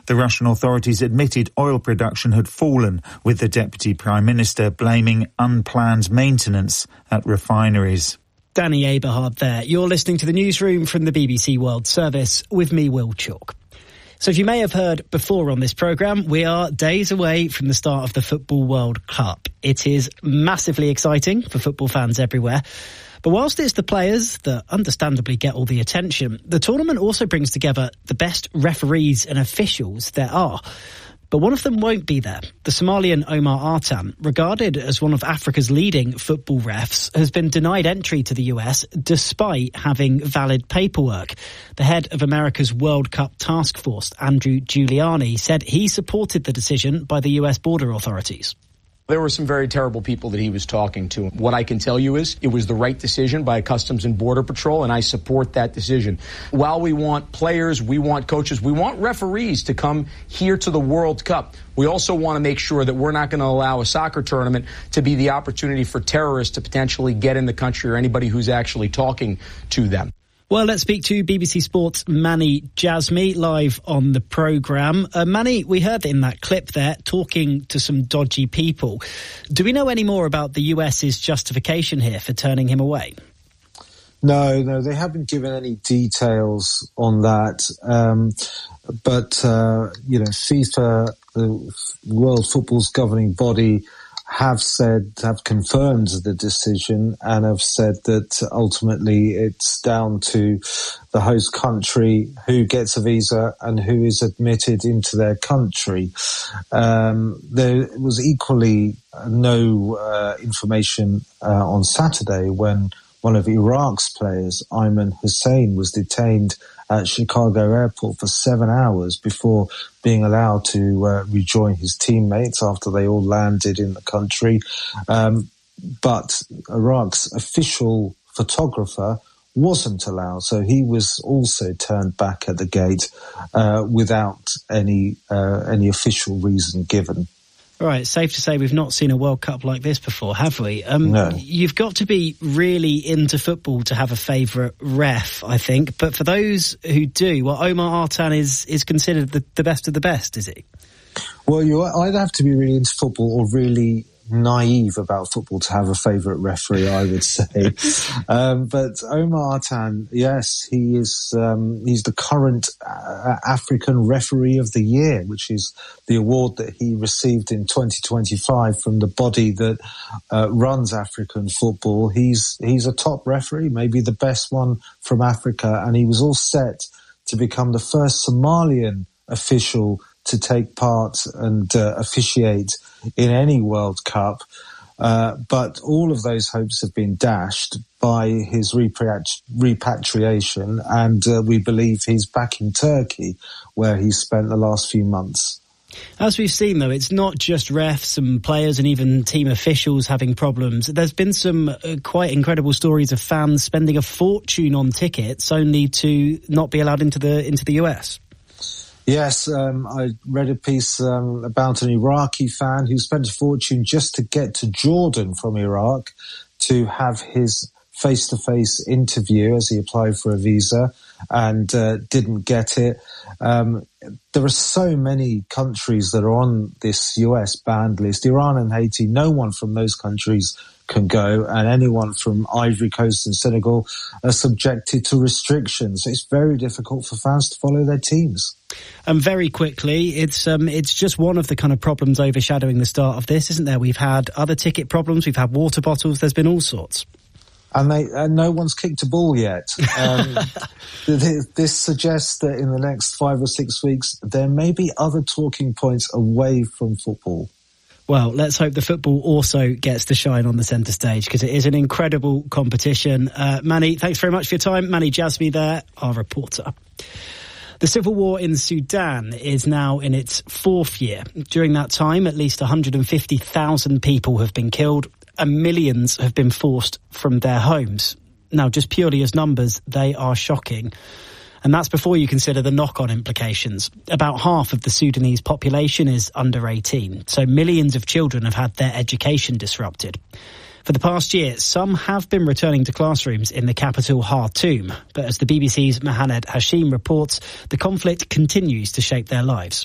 The Russian authorities admitted oil production had fallen, with the Deputy Prime Minister blaming unplanned maintenance at refineries. Danny Aberhard there. You're listening to the newsroom from the BBC World Service with me, Will Chalk. So as you may have heard before on this programme, we are days away from the start of the Football World Cup. It is massively exciting for football fans everywhere. But whilst it's the players that understandably get all the attention, the tournament also brings together the best referees and officials there are. But one of them won't be there. The Somalian Omar Artan, regarded as one of Africa's leading football refs, has been denied entry to the US despite having valid paperwork. The head of America's World Cup Task Force, Andrew Giuliani, said he supported the decision by the US border authorities. There were some very terrible people that he was talking to. What I can tell you is it was the right decision by Customs and Border Patrol, and I support that decision. While we want players, we want coaches, we want referees to come here to the World Cup, we also want to make sure that we're not going to allow a soccer tournament to be the opportunity for terrorists to potentially get in the country or anybody who's actually talking to them. Well, let's speak to BBC Sports' Manny Jasmi live on the programme. Manny, we heard in that clip there talking to some dodgy people. Do we know any more about the US's justification here for turning him away? No, they haven't given any details on that. But FIFA, the World Football's governing body, have confirmed the decision and have said that ultimately it's down to the host country who gets a visa and who is admitted into their country. There was equally no information on Saturday when one of Iraq's players, Ayman Hussein, was detained at Chicago Airport for 7 hours before being allowed to rejoin his teammates after they all landed in the country. But Iraq's official photographer wasn't allowed, so he was also turned back at the gate without any official reason given. All right, safe to say we've not seen a World Cup like this before, have we? No. You've got to be really into football to have a favourite ref, I think. But for those who do, well, Omar Artan is considered the best of the best, is he? Well, you either have to be really into football or really naive about football to have a favourite referee, I would say. But Omar Artan, yes, he is. He's the current African Referee of the Year, which is the award that he received in 2025 from the body that runs African football. He's a top referee, maybe the best one from Africa, and he was all set to become the first Somalian official to take part and officiate in any World Cup. But all of those hopes have been dashed by his repatriation, and we believe he's back in Turkey, where he spent the last few months. As we've seen, though, it's not just refs and players and even team officials having problems. There's been some quite incredible stories of fans spending a fortune on tickets only to not be allowed into the US. Yes, I read a piece about an Iraqi fan who spent a fortune just to get to Jordan from Iraq to have his face-to-face interview as he applied for a visa and didn't get it. There are so many countries that are on this US banned list. Iran and Haiti, no one from those countries can go, and anyone from Ivory Coast and Senegal are subjected to restrictions. It's very difficult for fans to follow their teams. And very quickly, it's just one of the kind of problems overshadowing the start of this, isn't there? We've had other ticket problems, we've had water bottles, there's been all sorts. And no one's kicked a ball yet. This suggests that in the next 5 or 6 weeks, there may be other talking points away from football. Well, let's hope the football also gets to shine on the centre stage, because it is an incredible competition. Manny, thanks very much for your time. Manny Jasmi there, our reporter. The civil war in Sudan is now in its 4th year. During that time, at least 150,000 people have been killed and millions have been forced from their homes. Now, just purely as numbers, they are shocking. And that's before you consider the knock-on implications. About half of the Sudanese population is under 18, so millions of children have had their education disrupted. For the past year, some have been returning to classrooms in the capital Khartoum, but as the BBC's Mohamed Hashim reports, the conflict continues to shape their lives.